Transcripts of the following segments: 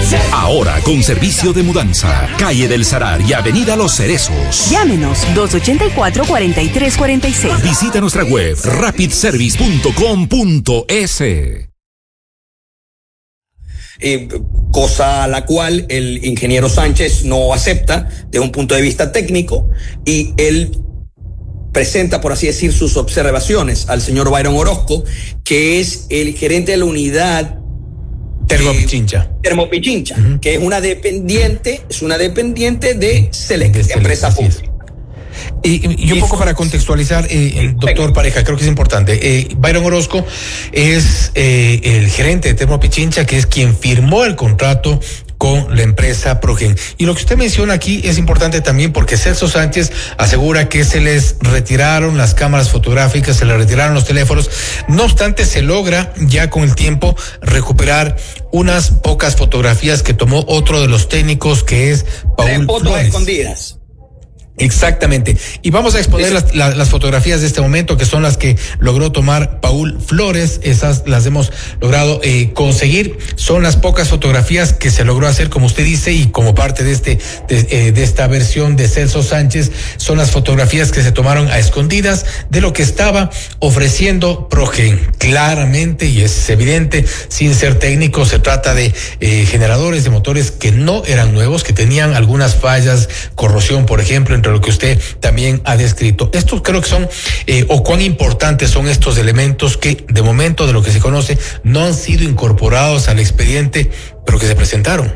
Ahora con servicio de mudanza. Calle del Salar y Avenida Los Cerezos. Llámenos 284-4346. Visita nuestra web rapidservice.com.es. Cosa a la cual el ingeniero Sánchez no acepta desde un punto de vista técnico, y él presenta, por así decir, sus observaciones al señor Byron Orozco, que es el gerente de la unidad Termopichincha, que es una dependiente de Select, empresa pública. Y un poco para contextualizar, doctor Pareja, creo que es importante. Byron Orozco es el gerente de Termopichincha, que es quien firmó el contrato con la empresa Progen. Y lo que usted menciona aquí es importante también, porque Celso Sánchez asegura que se les retiraron las cámaras fotográficas, se les retiraron los teléfonos. No obstante, se logra ya con el tiempo recuperar unas pocas fotografías que tomó otro de los técnicos, que es Paul Flores. Escondidas. Exactamente. Y vamos a exponer las fotografías de este momento, que son las que logró tomar Paul Flores. Esas las hemos logrado conseguir. Son las pocas fotografías que se logró hacer, como usted dice, y como parte de esta versión de Celso Sánchez, son las fotografías que se tomaron a escondidas de lo que estaba ofreciendo Progen. Claramente, y es evidente, sin ser técnico, se trata de generadores de motores que no eran nuevos, que tenían algunas fallas, corrosión, por ejemplo, entre lo que usted también ha descrito. Estos creo que son, o cuán importantes son estos elementos que, de momento, de lo que se conoce, no han sido incorporados al expediente, pero que se presentaron.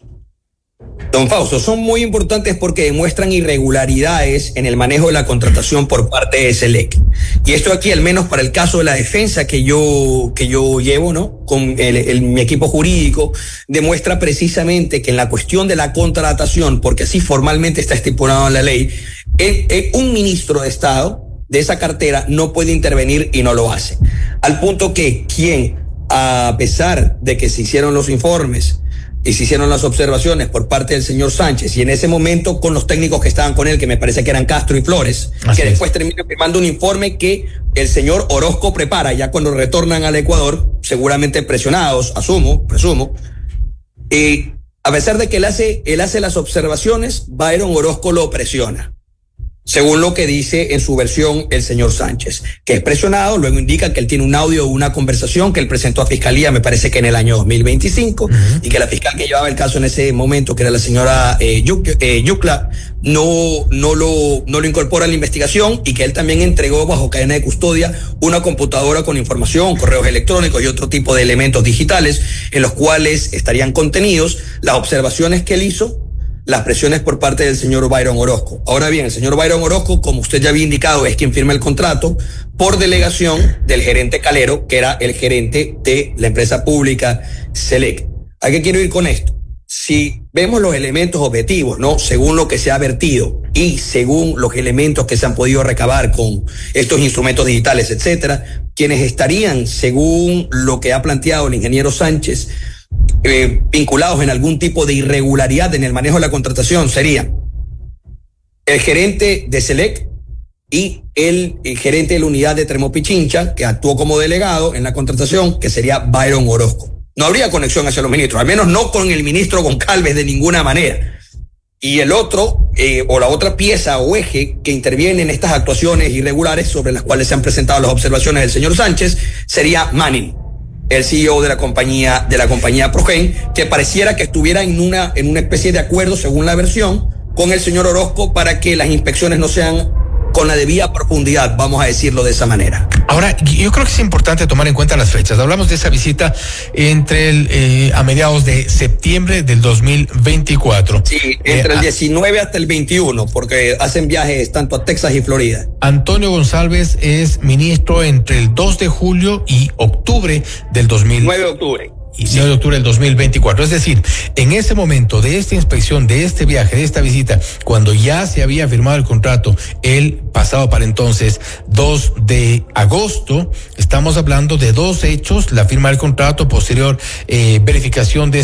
Don Fausto, son muy importantes porque demuestran irregularidades en el manejo de la contratación por parte de Select. Y esto aquí, al menos para el caso de la defensa que yo llevo, ¿no? Con mi equipo jurídico, demuestra precisamente que en la cuestión de la contratación, porque así formalmente está estipulado en la ley, un ministro de Estado de esa cartera no puede intervenir y no lo hace. Al punto que quien, a pesar de que se hicieron los informes y se hicieron las observaciones por parte del señor Sánchez, y en ese momento con los técnicos que estaban con él, que me parece que eran Castro y Flores, así que después termina firmando un informe que el señor Orozco prepara ya cuando retornan al Ecuador, seguramente presionados, presumo, a pesar de que él hace las observaciones, Byron Orozco lo presiona, según lo que dice en su versión el señor Sánchez, que es presionado. Luego indica que él tiene un audio o una conversación que él presentó a Fiscalía, me parece que en el año 2025, y que la fiscal que llevaba el caso en ese momento, que era la señora Yucla, no lo incorpora a la investigación, y que él también entregó bajo cadena de custodia una computadora con información, correos electrónicos y otro tipo de elementos digitales en los cuales estarían contenidos las observaciones que él hizo, las presiones por parte del señor Byron Orozco. Ahora bien, el señor Byron Orozco, como usted ya había indicado, es quien firma el contrato por delegación del gerente Calero, que era el gerente de la empresa pública Select. ¿A qué quiero ir con esto? Si vemos los elementos objetivos, ¿no? Según lo que se ha vertido y según los elementos que se han podido recabar con estos instrumentos digitales, etcétera, quienes estarían, según lo que ha planteado el ingeniero Sánchez, vinculados en algún tipo de irregularidad en el manejo de la contratación, serían el gerente de Select y el gerente de la unidad de Termopichincha, que actuó como delegado en la contratación, que sería Byron Orozco. No habría conexión hacia los ministros, al menos no con el ministro Goncalves de ninguna manera. Y el otro, o la otra pieza o eje que interviene en estas actuaciones irregulares sobre las cuales se han presentado las observaciones del señor Sánchez, sería Manning, el CEO de la compañía Progen, que pareciera que estuviera en una especie de acuerdo, según la versión, con el señor Orozco para que las inspecciones no sean con la debida profundidad, vamos a decirlo de esa manera. Ahora, yo creo que es importante tomar en cuenta las fechas. Hablamos de esa visita a mediados de septiembre del 2024. Sí, entre el 19 hasta el 21, porque hacen viajes tanto a Texas y Florida. Antonio González es ministro entre el 2 de julio y octubre del 9 de octubre. Y 9 de octubre del 2024. Es decir, en ese momento de esta inspección, de este viaje, de esta visita, cuando ya se había firmado el contrato, el pasado para entonces 2 de agosto, estamos hablando de dos hechos: la firma del contrato, posterior verificación de